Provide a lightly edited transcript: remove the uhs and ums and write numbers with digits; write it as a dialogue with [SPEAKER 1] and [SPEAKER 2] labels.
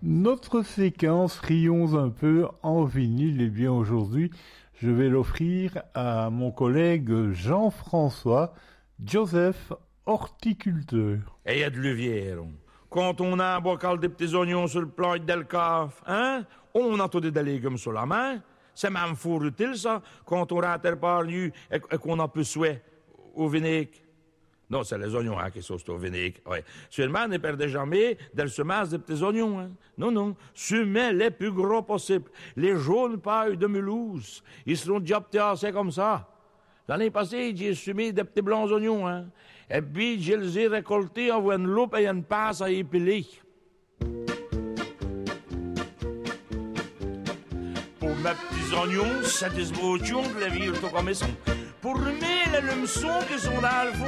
[SPEAKER 1] Notre séquence Rions un peu en vinyle, et bien aujourd'hui, je vais l'offrir à mon collègue Jean-François, Joseph, horticulteur.
[SPEAKER 2] Et il y a de l'uvière. Quand on a un bocal de petits oignons sur le plan de le caf, hein, on a tout des légumes sur la main. C'est même fort utile, ça, quand on rentre par nu et qu'on a peu souhait au vinaigre. Non, c'est les oignons qui sont au vinaigre. Ouais. Seulement, ne perdez jamais des semences de petits oignons. Hein. Non, non. Semez les plus gros possibles. Les jaunes pailles de Mulhouse. Ils seront déjà tassés comme ça. L'année passée, j'ai semé des petits blancs oignons. Hein. Et puis, je les ai récoltés en une loupe et une passe à épiler. Pour mes petits oignons, c'est des beaux de la ville, tout comme ils sont. Pour mes, les leçons qui sont dans le fond,